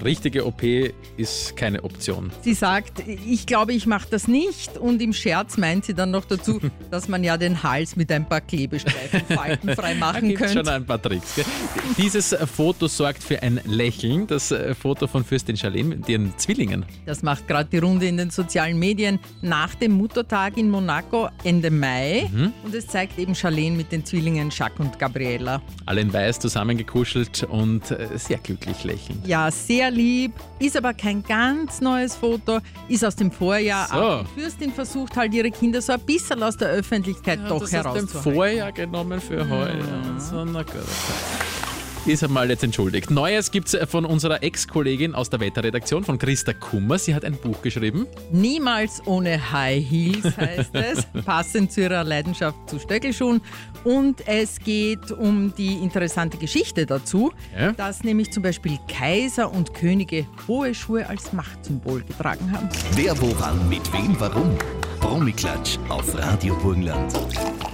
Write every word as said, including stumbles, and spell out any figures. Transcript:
richtige O P ist keine Option. Sie sagt, ich glaube, ich mache das nicht und im Scherz meint sie dann noch dazu, dass man ja den Hals mit ein paar Klebestreifen faltenfrei machen Da gibt könnte. schon ein paar Tricks. Gell? Dieses Foto sorgt für ein Lächeln, das Foto von Fürstin Charlene mit ihren Zwillingen. Das macht gerade die Runde in den sozialen Medien nach dem Muttertag in Monaco Ende Mai. Mhm. Und es zeigt eben Charlene mit den Zwillingen Jacques und Gabriela. Alle in weiß zusammengekuschelt und sehr glücklich lächeln. Ja, sehr lieb, ist aber kein ganz neues Foto, ist aus dem Vorjahr. So. Aber die Fürstin versucht halt ihre Kinder so ein bisschen aus der Öffentlichkeit Ja, doch das aus dem herauszuhalten. Vorjahr genommen für heuer. So, na gut. Ist einmal jetzt entschuldigt. Neues gibt es von unserer Ex-Kollegin aus der Wetterredaktion, von Christa Kummer. Sie hat ein Buch geschrieben. Niemals ohne High Heels heißt es, passend zu ihrer Leidenschaft zu Stöckelschuhen. Und es geht um die interessante Geschichte dazu, Ja. dass nämlich zum Beispiel Kaiser und Könige hohe Schuhe als Machtsymbol getragen haben. Wer woran mit wem warum? Promiklatsch auf Radio Burgenland.